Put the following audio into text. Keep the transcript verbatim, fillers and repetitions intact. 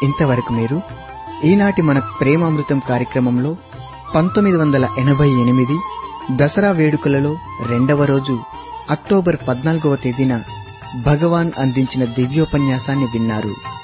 ఇంతవరకు మీరు ఈనాటి మన ప్రేమామృతం కార్యక్రమంలో పంతొమ్మిది వందల ఎనభై ఎనిమిది దసరా వేడుకలలో రెండవ రోజు అక్టోబర్ పద్నాలుగవ తేదీన భగవాన్ అందించిన దివ్యోపన్యాసాన్ని విన్నారు.